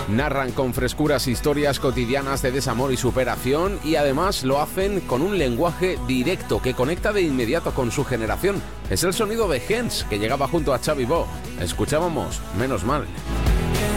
Narran con frescuras historias cotidianas de desamor y superación y además lo hacen con un lenguaje directo que conecta de inmediato con su generación. Es el sonido de Gens, que llegaba junto a Xavi Bo. Escuchábamos Menos Mal.